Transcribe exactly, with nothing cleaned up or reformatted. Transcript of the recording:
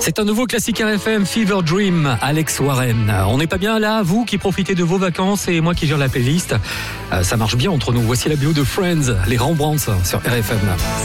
C'est un nouveau classique R F M, Fever Dream, Alex Warren. On n'est pas bien là, vous qui profitez de vos vacances et moi qui gère la playlist. Ça marche bien entre nous. Voici la bio de Friends, les Rembrandts sur R F M.